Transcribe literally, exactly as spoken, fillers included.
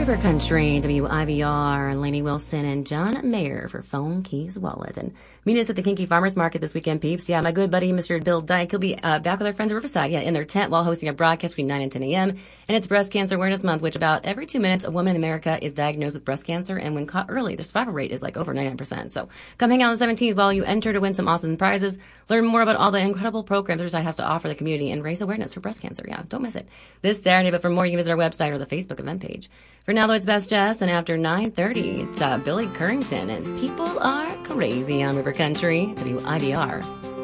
River Country, W I V R, Lainey Wilson and John Mayer for Phone Keys Wallet. And meet us at the Kinky Farmers Market this weekend, peeps. Yeah, my good buddy, Mister Bill Dyke, he'll be uh, back with our friends at Riverside, yeah, in their tent while hosting a broadcast between nine and ten a.m. And it's Breast Cancer Awareness Month, which about every two minutes, a woman in America is diagnosed with breast cancer. And when caught early, the survival rate is like over ninety-nine percent. So come hang out on the seventeenth while you enter to win some awesome prizes, learn more about all the incredible programs Riverside has to offer the community, and raise awareness for breast cancer. Yeah, don't miss it. This Saturday, but for more, you can visit our website or the Facebook event page. For now, though, it's Best Jess, and after nine thirty, it's uh, Billy Currington, and people are crazy on River Country, W I V R.